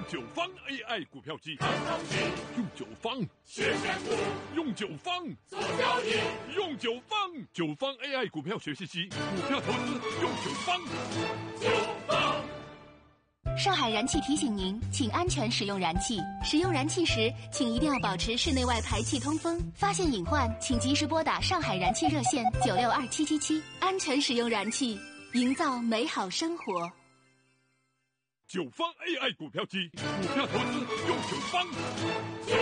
九方 AI 股票机，用九方学选股， 用九方做交易， 用九方 AI 股票学习机，股票投资用九方。 上海燃气提醒您，请安全使用燃气。使用燃气时，请一定要保持室内外排气通风。发现隐患，请及时拨打上海燃气热线962777，安全使用燃气，营造美好生活。 九方 AI 股票机，股票投资用九方。